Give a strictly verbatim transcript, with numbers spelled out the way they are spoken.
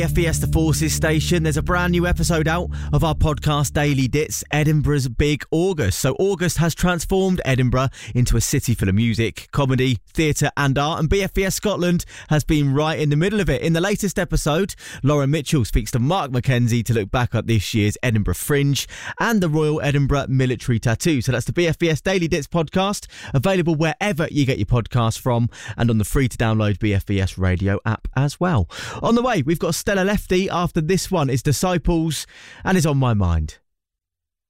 F E S The Forces station, there's a brand new episode out of our podcast Daily Dits, Edinburgh's Big August. So August has transformed Edinburgh into a city full of music, comedy, theatre and art, and B F E S Scotland has been right in the middle of it. In the latest episode, Lauren Mitchell speaks to Mark McKenzie to look back at this year's Edinburgh Fringe and the Royal Edinburgh Military Tattoo. So that's the B F E S Daily Dits podcast, available wherever you get your podcasts from and on the free to download B F E S radio app as well. On the way, we've got Stella Lefty. After this one is Disciples and is On My Mind.